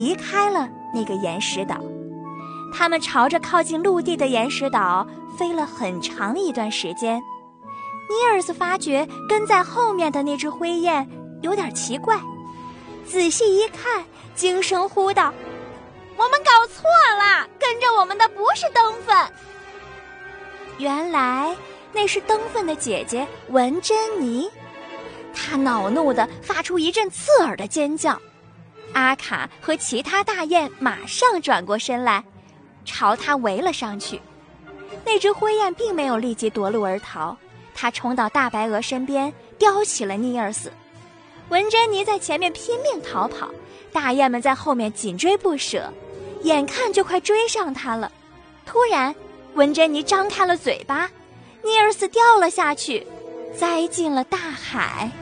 离开了那个岩石岛。他们朝着靠近陆地的岩石岛飞了很长一段时间。尼尔斯发觉跟在后面的那只灰雁有点奇怪，仔细一看，惊声呼道：“我们搞错了，跟着我们的不是灯粪。”原来那是灯粪的姐姐文珍妮。她恼怒地发出一阵刺耳的尖叫。阿卡和其他大雁马上转过身来，朝她围了上去。那只灰雁并没有立即夺路而逃，它冲到大白鹅身边，叼起了尼尔斯。文珍妮在前面拼命逃跑，大雁们在后面紧追不舍，眼看就快追上它了。突然，文珍妮张开了嘴巴，尼尔斯掉了下去，栽进了大海。